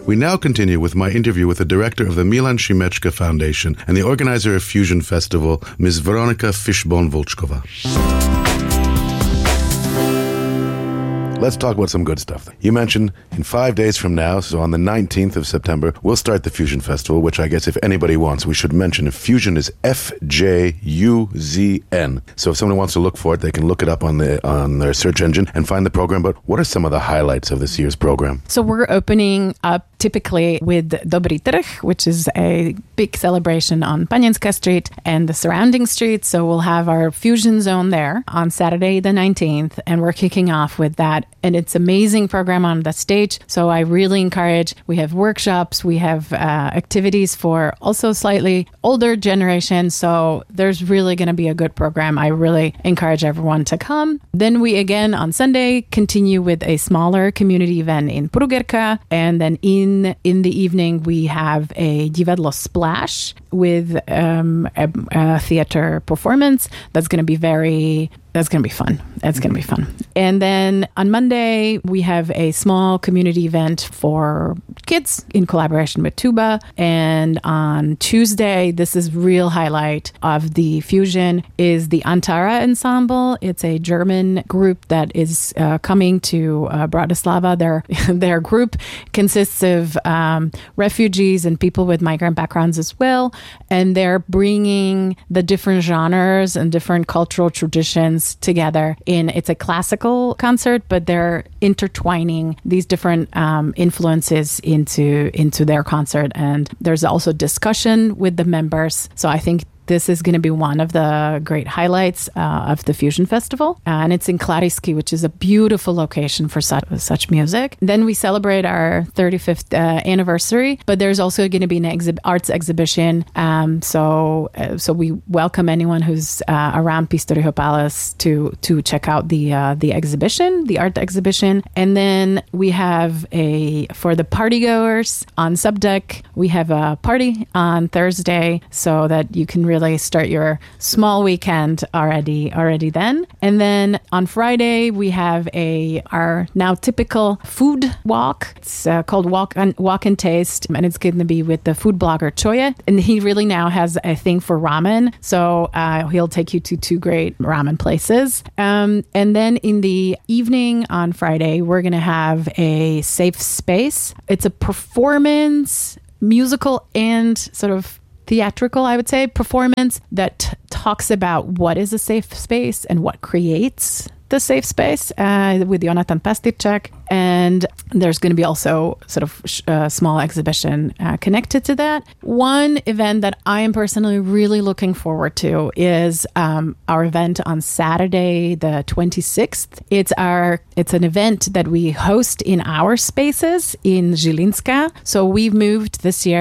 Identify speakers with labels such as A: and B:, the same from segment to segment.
A: We now continue with my interview with the director of the Milan Šimečka Foundation and the organizer of Fusion Festival, Ms. Veronika Fishbone-Volchkova. Let's talk about some good stuff. You mentioned in 5 days from now, so on the 19th of September, we'll start the Fusion Festival, which I guess if anybody wants, we should mention. Fusion is FJUZN. So if someone wants to look for it, they can look it up on their search engine and find the program. But what are some of the highlights of this year's program?
B: So we're opening up typically with Dobry Trh, which is a big celebration on Panienska Street and the surrounding streets. So we'll have our Fusion Zone there on Saturday the 19th, and we're kicking off with that. And it's an amazing program on the stage. So I really encourage, we have workshops, we have activities for also slightly older generation. So there's really going to be a good program. I really encourage everyone to come. Then we again on Sunday continue with a smaller community event in Prugerka. And then in the evening, we have a Divadlo Splash with a theater performance that's going to be fun. It's going to be fun. And then on Monday, we have a small community event for kids in collaboration with Tuba. And on Tuesday, this is real highlight of the Fusion, is the Antara Ensemble. It's a German group that is coming to Bratislava. Their group consists of refugees and people with migrant backgrounds as well. And they're bringing the different genres and different cultural traditions together it's a classical concert, but they're intertwining these different influences into their concert. And there's also discussion with the members. So I think this is going to be one of the great highlights of the Fusion Festival. And it's in Klarisky, which is a beautiful location for such music. Then we celebrate our 35th anniversary, but there's also going to be an arts exhibition. So we welcome anyone who's around Pistoryho Palace to check out the exhibition, the art exhibition. And then we have for the partygoers on Subdeck, we have a party on Thursday so that you can really start your small weekend already then. And then on Friday, we have our now typical food walk. It's called Walk and Taste, and it's going to be with the food blogger Choye. And he really now has a thing for ramen. So he'll take you to 2 great ramen places. And then in the evening on Friday, we're going to have a safe space. It's a performance, musical and sort of theatrical, I would say, performance that talks about what is a safe space and what creates the safe space with Jonathan Pastirčák. And there's going to be also sort of a small exhibition connected to that. One event that I am personally really looking forward to is our event on Saturday, the 26th. It's an event that we host in our spaces in Žilinska. So we moved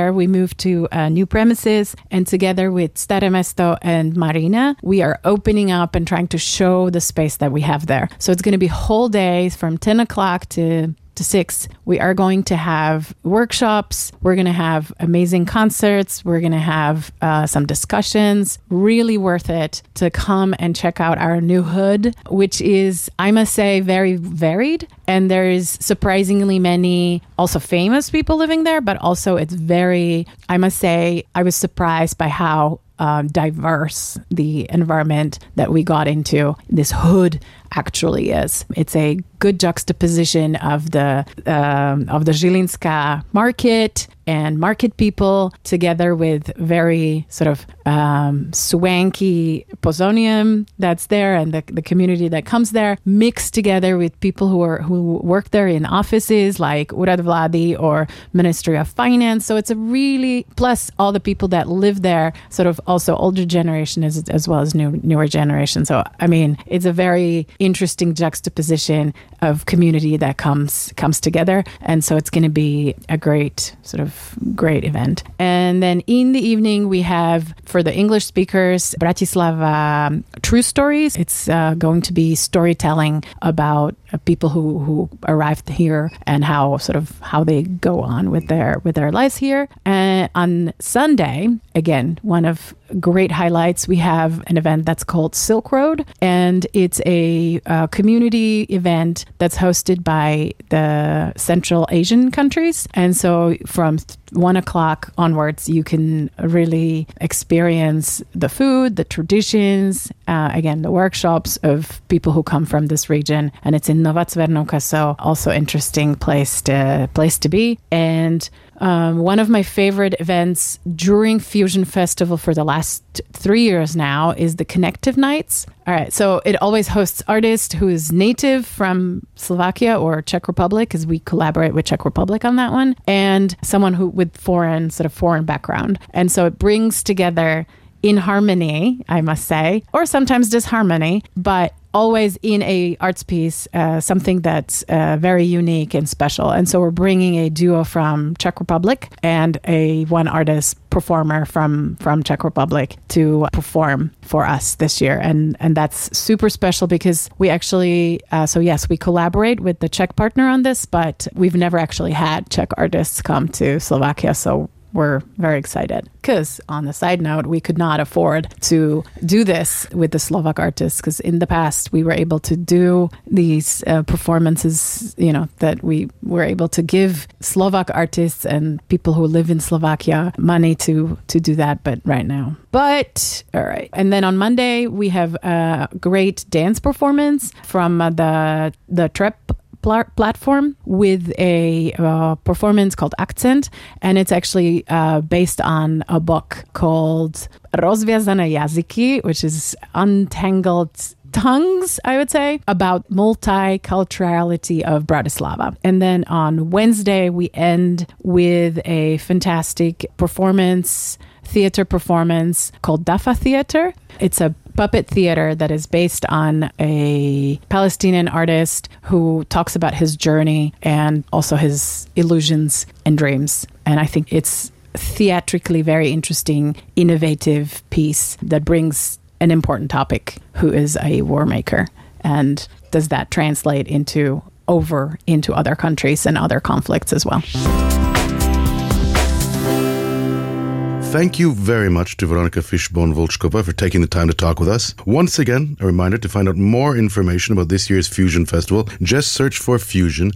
B: to new premises, and together with Staré Mesto and Marina, we are opening up and trying to show the space that we have there. So it's going to be whole days from 10 o'clock to 6. We are going to have workshops. We're going to have amazing concerts. We're going to have some discussions. Really worth it to come and check out our new hood, which is, I must say, very varied. And there is surprisingly many also famous people living there, but also it's very, I must say, I was surprised by how diverse the environment that we got into this hood actually is. It's a good juxtaposition of the Žilinska market and market people together with very sort of swanky Pozonium that's there and the community that comes there, mixed together with people who work there in offices like Úrad vlády or Ministry of Finance. So it's a really, plus all the people that live there, sort of also older generation as well as newer generation. So I mean, it's a very interesting juxtaposition of community that comes together. And so it's going to be a great event. And then in the evening, we have, for the English speakers, Bratislava True Stories. It's going to be storytelling about people who arrived here and how they go on with their lives here. And on Sunday, again, one of great highlights, we have an event that's called Silk Road, and it's a community event that's hosted by the Central Asian countries. And so from 1 o'clock onwards, you can really experience the food, the traditions, again, the workshops of people who come from this region. And it's in Nova Cvernovka, so also interesting place to be. And one of my favorite events during Fusion Festival for the last 3 years now is the Connective Nights. All right, so it always hosts artists who is native from Slovakia or Czech Republic, because we collaborate with Czech Republic on that one, and someone who with foreign background. And so it brings together in harmony, I must say, or sometimes disharmony, but always in a arts piece, something that's very unique and special. And so we're bringing a duo from Czech Republic and one artist performer from Czech Republic to perform for us this year. And that's super special because we actually, we collaborate with the Czech partner on this, but we've never actually had Czech artists come to Slovakia. So we're very excited because, on the side note, we could not afford to do this with the Slovak artists, because in the past we were able to do these performances, that we were able to give Slovak artists and people who live in Slovakia money to do that, but right now. But, all right. And then on Monday, we have a great dance performance from the Trep platform with a performance called Akcent, and it's actually based on a book called Rozviazané jazyky, which is untangled tongues, I would say, about multiculturality of Bratislava. And then on Wednesday, we end with a fantastic theater performance called Dafa Theater. It's a puppet theater that is based on a Palestinian artist who talks about his journey and also his illusions and dreams. And I think it's theatrically very interesting, innovative piece that brings an important topic, who is a war maker, and does that translate into other countries and other conflicts as well.
A: Thank you very much to Veronika Fishbone-Volchkova for taking the time to talk with us. Once again, a reminder to find out more information about this year's Fusion Festival. Just search for Fusion,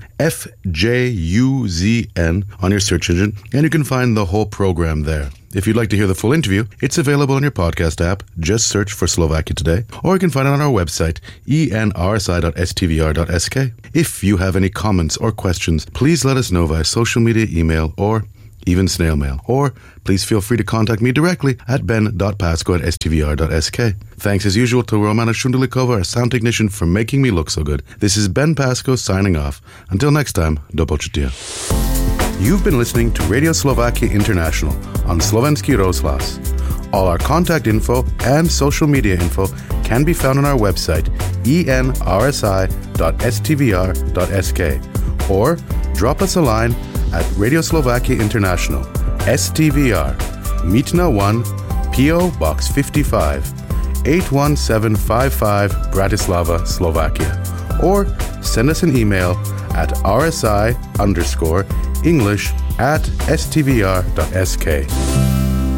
A: FJUZN, on your search engine, and you can find the whole program there. If you'd like to hear the full interview, it's available on your podcast app. Just search for Slovakia Today, or you can find it on our website, enrsi.stvr.sk. If you have any comments or questions, please let us know via social media, email, or even snail mail. Or please feel free to contact me directly at ben.pasco@stvr.sk. Thanks as usual to Romana Shundalikova, our sound technician, for making me look so good. This is Ben Pasco signing off. Until next time, do počutia. You've been listening to Radio Slovakia International on Slovenský rozhlas. All our contact info and social media info can be found on our website, enrsi.stvr.sk, or drop us a line at Radio Slovakia International, STVR, Mítna 1, P.O. Box 55, 81755, Bratislava, Slovakia. Or send us an email at rsi_English@stvr.sk.